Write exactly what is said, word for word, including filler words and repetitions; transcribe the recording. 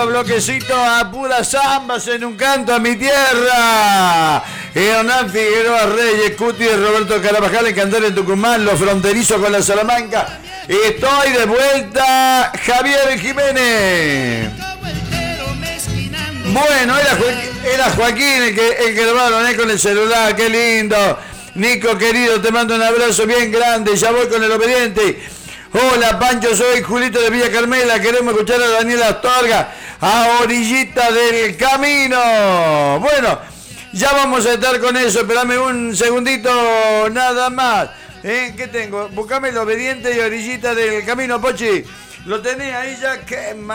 Bloquecito a puras zambas en un canto a mi tierra. Hernán Figueroa Reyes, Cuti de Roberto Carabajal en Cantar en Tucumán, los fronterizos con la Salamanca. Estoy de vuelta, Javier Jiménez. Bueno, era, Jo- era Joaquín el que, el que grabaron eh, con el celular, qué lindo. Nico querido, te mando un abrazo bien grande, ya voy con el obediente. Hola Pancho, soy Julito de Villa Carmela, queremos escuchar a Daniela Astorga, a orillita del camino. Bueno, ya vamos a estar con eso, esperame un segundito nada más. ¿Eh? ¿Qué tengo? Buscame el obediente y orillita del camino, Pochi. Lo tenés ahí ya, qué más.